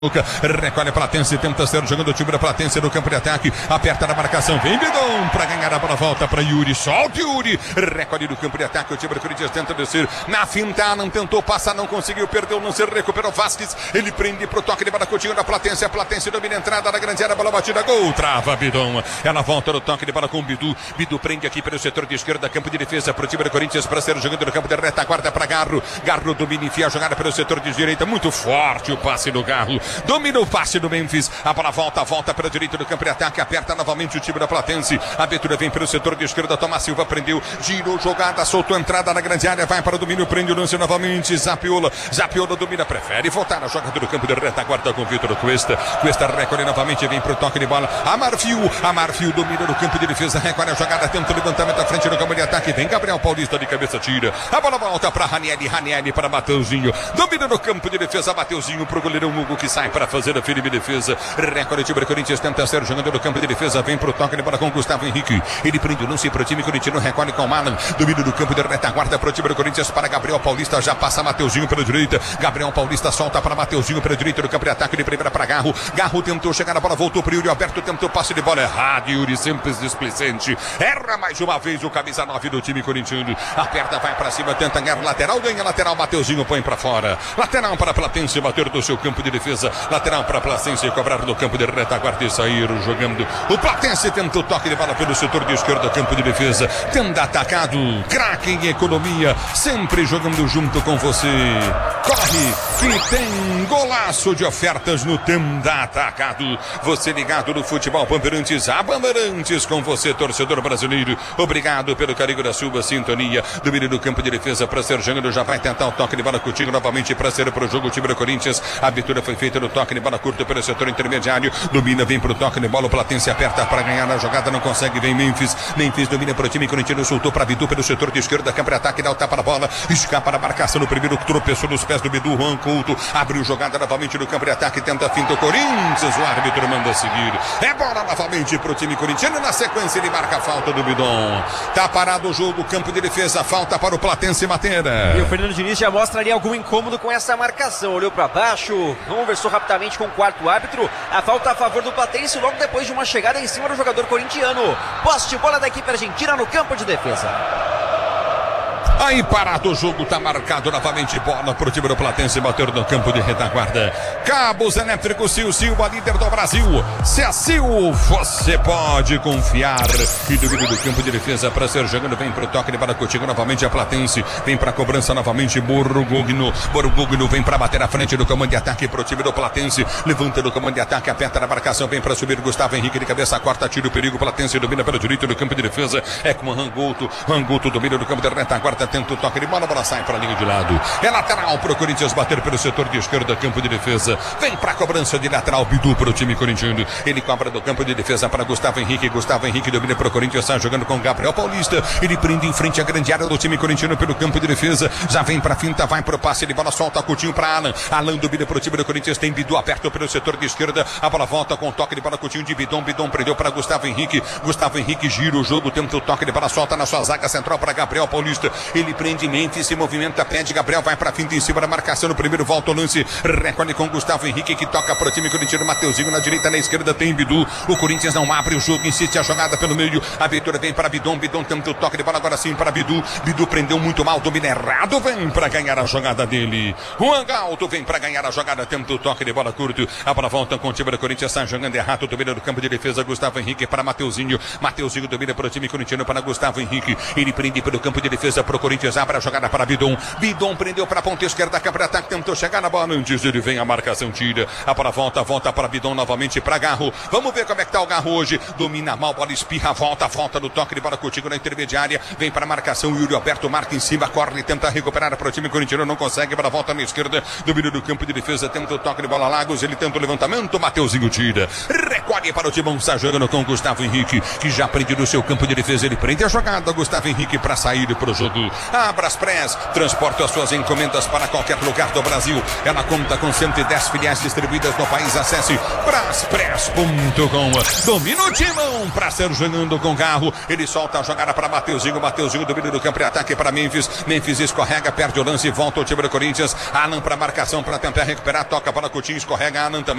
Recolhe Platense, tenta ser jogando o time da Platense no campo de ataque, aperta na marcação, vem Bidon para ganhar a bola, volta para Yuri, solta Yuri, recolhe do campo de ataque, o time do Corinthians tenta descer na finta, não tentou passar, não conseguiu, perdeu, não se recuperou Vasquez, ele prende pro toque de bola Coutinho da Platense, a Platense domina a entrada da grande área, bola batida, gol, trava Bidon, ela volta no toque de bola com o Bidu, Bidu prende aqui pelo setor de esquerda, campo de defesa pro time do Corinthians para ser jogando no campo de retaguarda para Garro, Garro domina e enfia a jogada pelo setor de direita, muito forte o passe do Garro, domina o passe do Memphis, a bola volta pela direita do campo de ataque, aperta novamente o time da Platense, a abertura vem pelo setor de esquerda, Tomás Silva prendeu, girou jogada, soltou entrada na grande área, vai para o domínio, prende o lance novamente, Zapiola domina, prefere voltar na jogada do campo de retaguarda com Vitor Cuesta recolhe novamente, vem para o toque de bola, Amarfio domina no campo de defesa, recolhe a jogada, tenta o levantamento à frente do campo de ataque, vem Gabriel Paulista de cabeça, tira, a bola volta para Ranieri para Mateuzinho, domina no campo de defesa, Mateuzinho pro goleirão Hugo que sai para fazer a firme defesa, recorde o time do Corinthians, tenta ser jogando no campo de defesa, vem pro toque de bola com Gustavo Henrique, ele prende o lance pro time corintiano, recolhe com Malan, domínio do campo de retaguarda pro time do Corinthians, para Gabriel Paulista, já passa Mateuzinho pela direita, Gabriel Paulista solta para Mateuzinho pela direita do campo de ataque, de primeira para Garro, Garro tentou chegar na bola, voltou pro Yuri Alberto, tentou passe de bola errado, Yuri sempre displicente, erra mais uma vez o camisa 9 do time corintiano, aperta, vai para cima, tenta ganhar lateral, ganha lateral, Mateuzinho põe para fora, lateral para Platense, bater do seu campo de defesa, lateral para Platense, cobrar no campo de retaguarda e sair jogando. O Platense tenta o toque de bola pelo setor de esquerda, campo de defesa, tenta atacado, craque em economia, sempre jogando junto com você. Corre, que tem golaço de ofertas no Tenda Atacado. Você ligado no futebol Bandeirantes, a Bandeirantes com você, torcedor brasileiro. Obrigado pelo carinho da sua sintonia. Domínio do campo de defesa para ser jogando, já vai tentar o toque de bola contigo novamente para ser pro jogo o time do Corinthians. A abertura foi feita no toque de bola curto pelo setor intermediário, domina, vem pro toque de bola, o Platense aperta para ganhar na jogada, não consegue, vem Memphis domina pro time corintiano, soltou para Bidu pelo setor de esquerda, campo de ataque, dá o tapa na bola, escapa na marcação no primeiro, tropeçou nos pés do Bidu, Juan Couto, abriu jogada novamente no campo de ataque, tenta a finta o Corinthians, o árbitro manda seguir, é bola novamente pro time corintiano, na sequência ele marca a falta do Bidon, tá parado o jogo, campo de defesa, falta para o Platense Matera. E o Fernando Diniz já mostra ali algum incômodo com essa marcação, olhou para baixo, conversou rapidamente com o quarto árbitro, a falta a favor do Platense logo depois de uma chegada em cima do jogador corintiano. Posse de bola da equipe argentina no campo de defesa. Aí parado o jogo, tá marcado novamente, bola pro time do Platense, bateu no campo de retaguarda. Cabos Elétricos Sil, a líder do Brasil. Se a Sil, você pode confiar. E domínio do campo de defesa para ser jogando, vem pro toque de bola contigo novamente a Platense, vem pra cobrança novamente Borgugno vem pra bater à frente do comando de ataque pro time do Platense, levanta do comando de ataque, aperta na marcação, vem pra subir Gustavo Henrique de cabeça, corta, tira o perigo, Platense domina pelo direito do campo de defesa, é com Ranguto domina do campo de retaguarda, tenta o toque de bola, a bola sai para a linha de lado. É lateral para o Corinthians bater pelo setor de esquerda, campo de defesa. Vem para a cobrança de lateral, Bidu para o time corintiano. Ele cobra do campo de defesa para Gustavo Henrique. Gustavo Henrique domina para o Corinthians, está jogando com Gabriel Paulista. Ele prende em frente à grande área do time corintiano pelo campo de defesa. Já vem para a finta, vai para o passe de bola, solta Coutinho para Alan. Alan domina para o time do Corinthians, tem Bidu aberto pelo setor de esquerda. A bola volta com o toque de bola, Coutinho de Bidon. Bidon prendeu para Gustavo Henrique. Gustavo Henrique gira o jogo, tenta o toque de bola, solta na sua zaga central para Gabriel Paulista. Ele prende Memphis, se movimenta, pede, Gabriel vai pra finta em cima da marcação no primeiro, volta o lance, recolhe com Gustavo Henrique que toca pro time corintiano, Mateuzinho na direita, na esquerda tem Bidu, o Corinthians não abre o jogo, insiste a jogada pelo meio, a abertura vem para Bidon tenta o toque de bola agora sim para Bidu prendeu muito mal, domina errado, vem pra ganhar a jogada dele, Juan Galto vem pra ganhar a jogada, tenta o toque de bola curto, a bola volta com o time do Corinthians, está jogando errado, domina do campo de defesa, Gustavo Henrique para Mateuzinho domina pro time corintiano para Gustavo Henrique, ele prende pelo campo de defesa pro Corinthians, abre a jogada para Bidon prendeu para a ponta esquerda, campo de ataque, tentou chegar na bola, antes ele vem a marcação, tira, a bola volta para Bidon novamente para Garro, vamos ver como é que tá o Garro hoje, domina mal, bola espirra, volta no toque de bola contigo na intermediária, vem para a marcação, Yuri Alberto marca em cima, corre, tenta recuperar para o time corintiano, não consegue, para a volta na esquerda, domínio do campo de defesa, tenta o toque de bola, Lagos, ele tenta o levantamento, Mateuzinho tira, recolhe para o Timão, está jogando com Gustavo Henrique, que já prende no seu campo de defesa, ele prende a jogada, Gustavo Henrique para sair pro jogo, A Braspress transporta as suas encomendas para qualquer lugar do Brasil. Ela conta com 110 filiais distribuídas no país. Acesse braspress.com. Domina o timão para ser jogando com carro. Ele solta a jogada para Mateuzinho. Mateuzinho domina do campo e ataque para Memphis. Memphis escorrega, perde o lance e volta o time do Corinthians. Alan para marcação para tentar recuperar. Toca para Coutinho, escorrega. Alan também.